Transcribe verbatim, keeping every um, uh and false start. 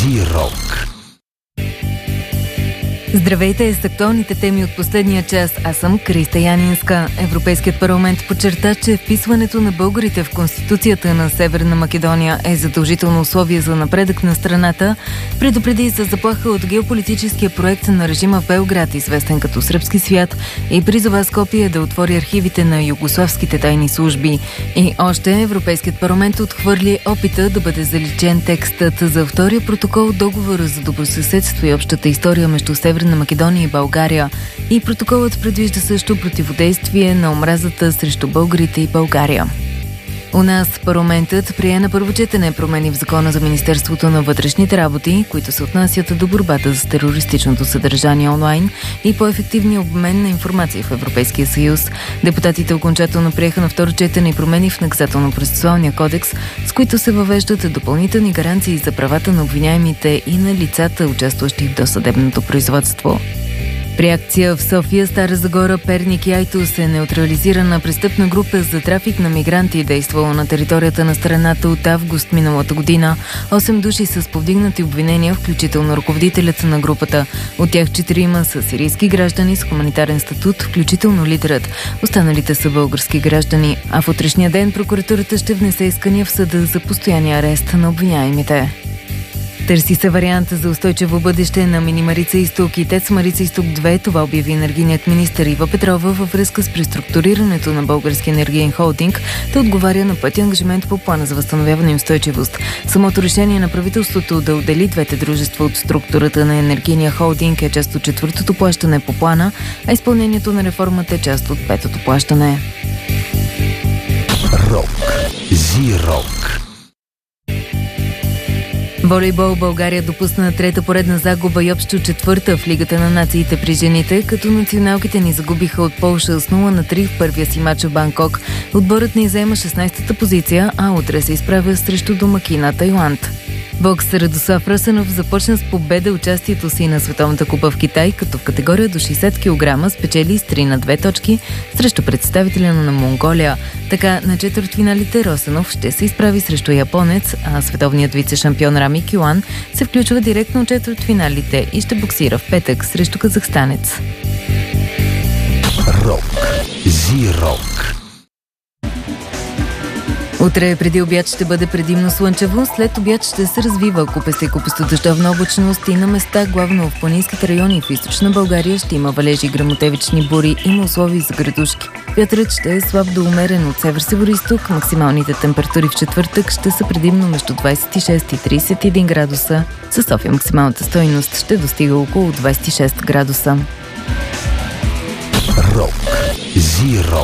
Зирок. Здравейте, с актуалните теми от последния час. Аз съм Криста Янинска. Европейският парламент подчерта, че вписването на българите в Конституцията на Северна Македония е задължително условие за напредък на страната. Предупреди за заплаха от геополитическия проект на режима в Белград, известен като Сръбски свят, и призова Скопие да отвори архивите на югославските тайни служби. И още Европейският парламент отхвърли опита да бъде заличен текстът за втория протокол от договора за добросъседство и общата история между Северна на Македония и България. И протоколът предвижда също противодействие на омразата срещу българите и България. У нас парламентът прие на първо четене промени в Закона за Министерството на вътрешните работи, които се отнасят до борбата с терористичното съдържание онлайн и по-ефективния обмен на информация в Европейския съюз. Депутатите окончателно приеха на второ четене и промени в наказателно-процесуалния кодекс, с които се въвеждат допълнителни гаранции за правата на обвиняемите и на лицата, участващи в досъдебното производство. При акция в София, Стара Загора, Перник и Айтос е неутрализирана престъпна група за трафик на мигранти, действала на територията на страната от август миналата година. Осем души с повдигнати обвинения, включително ръководителят на групата. От тях четирима са сирийски граждани с хуманитарен статут, включително лидерът. Останалите са български граждани. А в утрешния ден прокуратурата ще внесе искания в съда за постоянния арест на обвиняемите. Търси се варианта за устойчиво бъдеще на Мини Марица Изток и ТЕЦ Марица Изток две. Това обяви енергийният министър Ива Петрова във връзка с преструктурирането на Български енергиен холдинг, да отговаря на пътя ангажимент по плана за възстановяване и устойчивост. Самото решение на правителството да отдели двете дружества от структурата на енергийния холдинг е част от четвъртото плащане по плана, а изпълнението на реформата е част от петото плащане. Рок. Зирок. Волейбол. България допусна трета поредна загуба и общо четвърта в Лигата на нациите при жените, като националките ни загубиха от Полша с нула на три в първия си матч в Банкок. Отборът ни заема шестнадесета позиция, а утре се изправя срещу домакина Тайланд. Бокс. Радослав Русанов започна с победа участието си на Световната купа в Китай, като в категория до шейсет килограма спечели с три на две точки срещу представителя на Монголия. Така на четвъртфиналите Русанов ще се изправи срещу японец, а световният вице-шампион Рами Кюлан се включва директно от четвъртфиналите и ще боксира в петък срещу казахстанец. Рок. Зирок. Утре преди обяд ще бъде предимно слънчево, след обяд ще се развива купеста и купесто-дъждовна облачност и на места, главно в планинските райони в източна България, ще има валежи и гръмотевични бури, има условия за градушки. Вятърът ще е слаб до умерен от север-североизток, максималните температури в четвъртък ще са предимно между двадесет и шест и тридесет и един градуса. Със София максималната стойност ще достига около двадесет и шест градуса. Рок. Зирок.